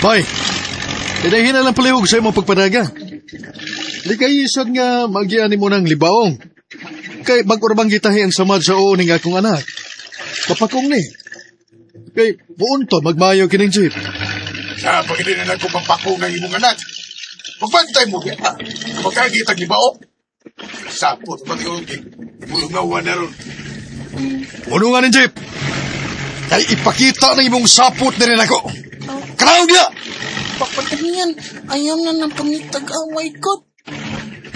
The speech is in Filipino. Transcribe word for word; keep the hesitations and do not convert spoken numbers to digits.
Hoy, tinahin na lang palihog sa imong pagpadaga. Di kayo isod nga magiani mo ng libaong. Kay mag-urbang gitahi ang samad sa uning akong anak. Kapakong ni. Kay buon to magmayo kining jeep. Sa pagkinin na ko papakong ng imong anak. Magbantay mo kaya. Magkagitag libaong. Sapot pag-iugi. Pulungawan na ron. Puno nga ng jeep. Kay ipakita na imong sapot na rin ako. Kanaog niya! Papadamian, ayaw na ng pamitag-away ko.